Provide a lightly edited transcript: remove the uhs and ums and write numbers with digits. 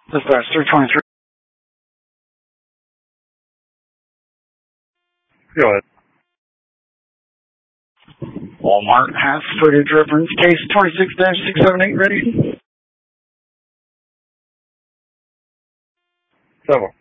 Dispatch 323. Go ahead. Walmart has footage reference case 26-678 ready. 7.